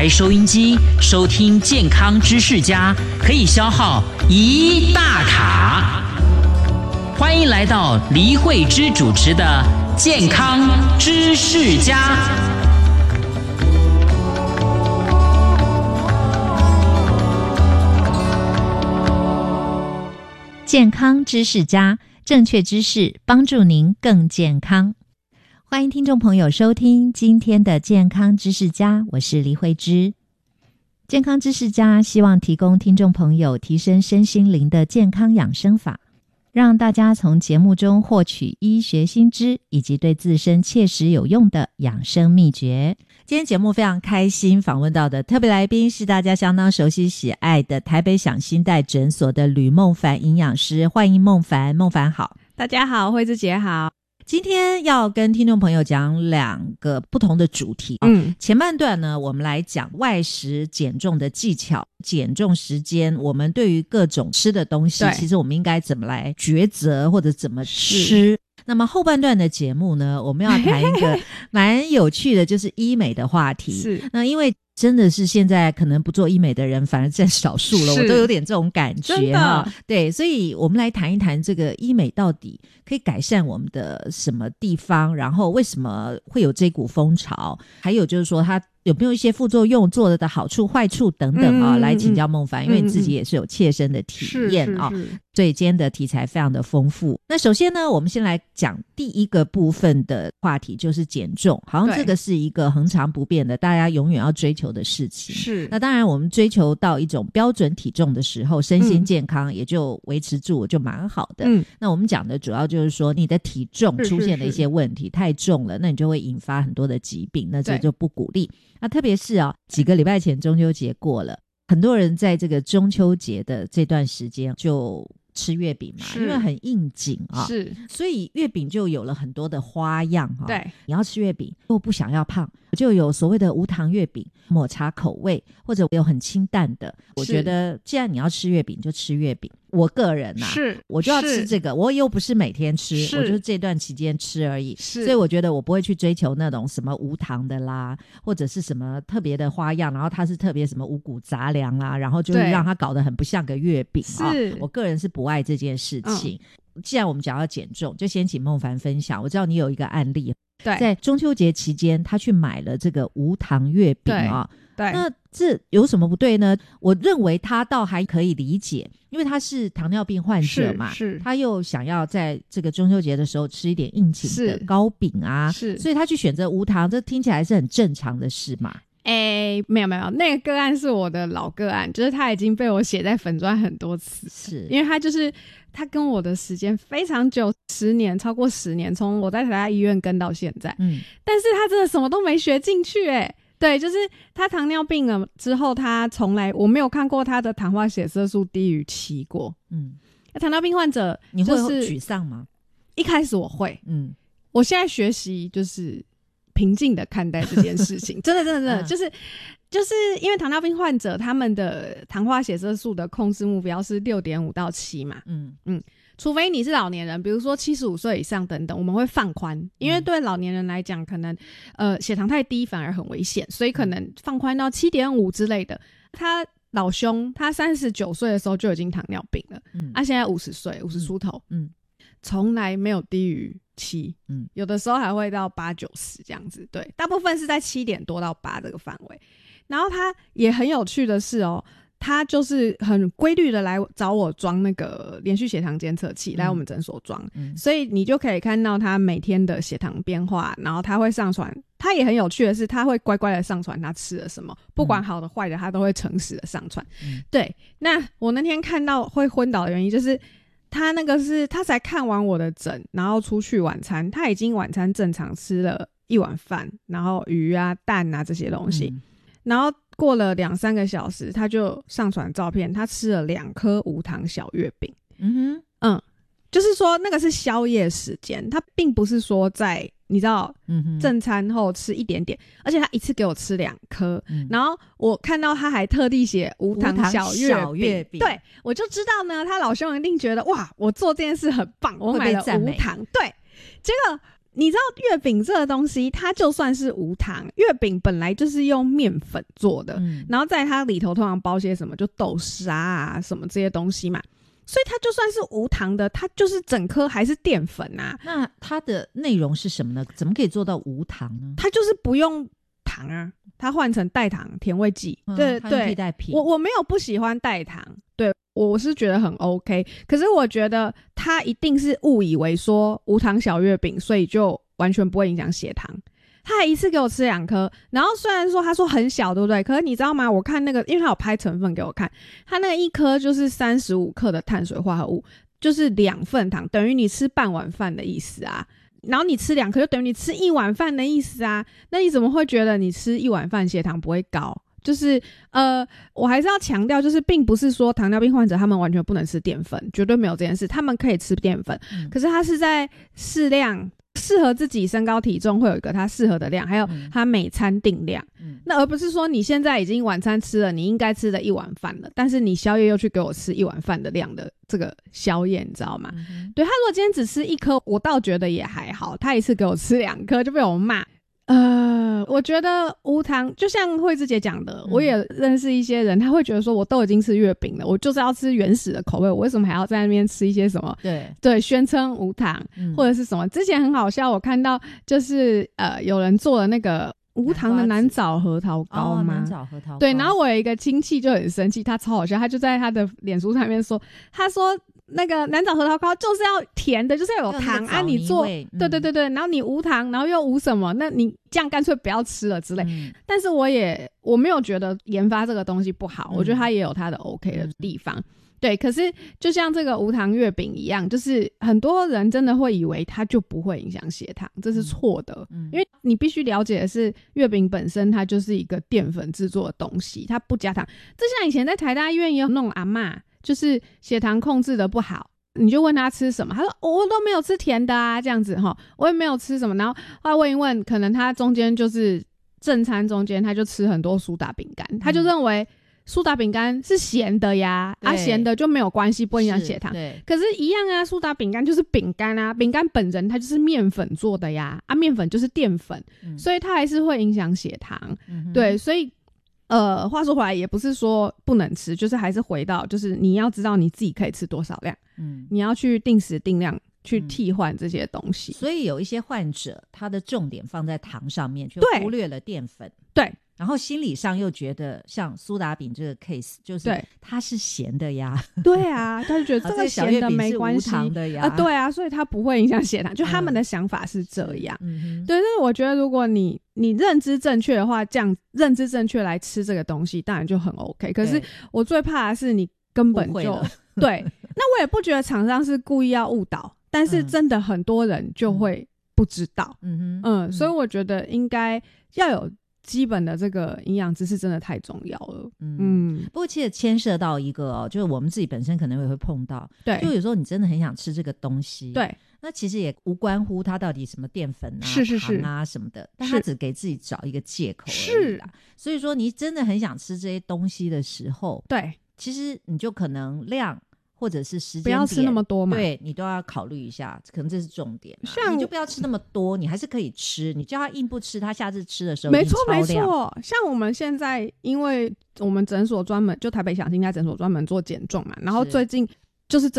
台收音机收听健康知识家，可以消耗1大卡。欢迎来到黎慧芝主持的健康知识家。 健康知识家，正确知识帮助您更健康。欢迎听众朋友收听今天的健康知识家，我是黎慧芝。健康知识家希望提供听众朋友提升身心灵的健康养生法，让大家从节目中获取医学新知以及对自身切实有用的养生秘诀。今天节目非常开心，访问到的特别来宾是大家相当熟悉喜爱的台北享新代诊所的吕孟凡营养师，欢迎孟凡。孟凡好。 大家好，慧芝姐好。 今天要跟听众朋友讲2个不同的主题。前半段呢，我们来讲外食减重的技巧，减重时间，我们对于各种吃的东西，其实我们应该怎么来抉择或者怎么吃。那么后半段的节目呢，我们要谈一个蛮有趣的，就是医美的话题。是，那因为真的是现在可能不做医美的人反而占少数了，我都有点这种感觉哈。对，所以我们来谈一谈这个医美到底可以改善我们的什么地方，然后为什么会有这股风潮，还有就是说它有没有一些副作用，做的好处坏处等等啊，来请教孟凡，因为你自己也是有切身的体验啊，所以今天的题材非常的丰富。那首先呢，我们先来讲第一个部分的话题，就是减重。好像这个是一个恒常不变的，大家永远要追求的事情。是，那当然我们追求到一种标准体重的时候，身心健康也就维持住，就蛮好的。那我们讲的主要就是说，你的体重出现了一些问题，太重了，那你就会引发很多的疾病，那这就不鼓励。那特别是几个礼拜前中秋节过了，很多人在这个中秋节的这段时间就吃月饼嘛，因为很应景是，所以月饼就有了很多的花样对，你要吃月饼又不想要胖，就有所谓的无糖月饼、抹茶口味，或者有很清淡的。我觉得既然你要吃月饼就吃月饼，我个人是我就要吃这个，我又不是每天吃，我就这段期间吃而已，所以我觉得我不会去追求那种什么无糖的啦，或者是什么特别的花样，然后它是特别什么五谷杂粮啦，然后就让它搞得很不像个月饼我个人是不爱这件事情。既然我们讲要减重，就先请孟凡分享。我知道你有一个案例，在中秋节期间他去买了这个无糖月饼对，那这有什么不对呢？我认为他倒还可以理解，因为他是糖尿病患者嘛，他又想要在这个中秋节的时候吃一点应景的糕饼啊，所以他去选择无糖，这听起来是很正常的事嘛。 没有，那个个案是我的老个案，就是他已经被我写在粉专很多次，是因为他跟我的时间非常久，10年，超过10年，从我在台大医院跟到现在，但是他真的什么都没学进去对，就是他糖尿病了之后，他从来我没有看过他的糖化血色素低于7过。糖尿病患者你会沮丧吗？ 一开始我会，我现在学习就是平静的看待这件事情，真的，就是因为糖尿病患者他们的糖化血色素的控制目标是6.5到7嘛，除非你是老年人，比如说75岁以上等等，我们会放宽，因为对老年人来讲，可能血糖太低反而很危险，所以可能放宽到7.5之类的。他老兄他39岁的时候就已经糖尿病了，现在50岁50出头，从来没有低于7，有的时候还会到8、9、10这样子，对，大部分是在7点多到8这个范围。然后他也很有趣的是他就是很规律的来找我装那个连续血糖监测器，来我们诊所装，所以你就可以看到他每天的血糖变化，然后他会上传，他也很有趣的是他会乖乖的上传他吃了什么，不管好的坏的他都会诚实的上传。对，那我那天看到会昏倒的原因就是他那个是他才看完我的诊，然后出去晚餐，他已经晚餐正常吃了1碗饭，然后鱼啊蛋啊这些东西，然后过了2-3个小时他就上传照片，他吃了2颗无糖小月饼。就是说那个是宵夜时间，他并不是说在你知道正餐后吃一点点，而且他一次给我吃2颗，然后我看到他还特地写无糖小月饼，对，我就知道呢他老兄一定觉得哇我做这件事很棒，我买了无糖，对，结果你知道月饼这个东西，它就算是无糖，月饼本来就是用面粉做的，然后在它里头通常包些什么，就豆沙啊什么这些东西嘛，所以它就算是无糖的，它就是整颗还是淀粉啊。 那它的内容是什么呢？怎么可以做到无糖呢？ 它就是不用糖啊，它换成代糖甜味剂，对对， 替代品。 我没有不喜欢代糖，对，我是觉得很 OK， 可是我觉得他一定是误以为说无糖小月饼，所以就完全不会影响血糖。他还一次给我吃2颗，然后虽然说他说很小，对不对？可是你知道吗？我看那个，因为他有拍成分给我看，他那个1颗就是35克的碳水化合物，就是2份糖，等于你吃半碗饭的意思啊。然后你吃2颗就等于你吃1碗饭的意思啊。那你怎么会觉得你吃1碗饭血糖不会高？就是我还是要强调，就是并不是说糖尿病患者他们完全不能吃淀粉，绝对没有这件事，他们可以吃淀粉，可是他是在适量，适合自己身高体重会有一个他适合的量，还有他每餐定量，那而不是说你现在已经晚餐吃了你应该吃的1碗饭了，但是你宵夜又去给我吃1碗饭的量的这个宵夜，你知道吗？对，他如果今天只吃1颗，我倒觉得也还好，他一次给我吃2颗就被我骂。我觉得无糖就像慧芝姐讲的，我也认识一些人，他会觉得说我都已经吃月饼了，我就是要吃原始的口味，我为什么还要在那边吃一些什么对宣称无糖，或者是什么。之前很好笑，我看到就是有人做了那个无糖的南枣核桃糕吗？ 南枣核桃糕。 对，然后我有一个亲戚就很生气，他超好笑，他就在他的脸书上面说，他说那个南枣核桃糕就是要甜的，就是要有糖啊，你做对对对对，然后你无糖，然后又无什么，那你这样干脆不要吃了之类。但是我没有觉得研发这个东西不好，我觉得它也有它的 OK 的地方。对，可是就像这个无糖月饼一样，就是很多人真的会以为它就不会影响血糖，这是错的。因为你必须了解的是，月饼本身它就是一个淀粉制作的东西，它不加糖。就像以前在台大医院也有那种阿嬷，就是血糖控制的不好，你就问他吃什么，他说我都没有吃甜的啊，这样子齁，我也没有吃什么，然后后来问一问，可能他中间就是正餐中间他就吃很多苏打饼干，他就认为苏打饼干是咸的呀，咸的就没有关系，不会影响血糖。可是一样啊，苏打饼干就是饼干啊，饼干本人它就是面粉做的呀，面粉就是淀粉，所以它还是会影响血糖。对，所以话说回来，也不是说不能吃，就是还是回到，就是你要知道你自己可以吃多少量，你要去定时定量去替换这些东西。 所以有一些患者，他的重点放在糖上面，却忽略了淀粉。 对。 然后心理上又觉得像苏打饼这个 case 就是它是咸的呀， 对啊，他就觉得这个咸的没关系， 无糖的呀， 对啊，所以它不会影响血糖，就他们的想法是这样。对，但是我觉得如果你认知正确的话，这样认知正确来吃这个东西当然就很 OK， 可是我最怕的是你根本就对，那我也不觉得厂商是故意要误导，但是真的很多人就会不知道。所以我觉得应该要有基本的这个营养知识，真的太重要了。 不过其实牵涉到一个就是我们自己本身可能也会碰到，对，就有时候你真的很想吃这个东西，对，那其实也无关乎它到底什么淀粉啊、糖啊什么的，但他只给自己找一个借口而已啦。所以说你真的很想吃这些东西的时候，对，其实你就可能量或者是时间点不要吃那么多嘛， 对，你都要考虑一下，可能这是重点。像你就不要吃那么多，你还是可以吃，你叫他硬不吃，他下次吃的时候没错没错。像我们现在，因为我们诊所专门就台北享新家诊所专门做减重嘛，然后最近就是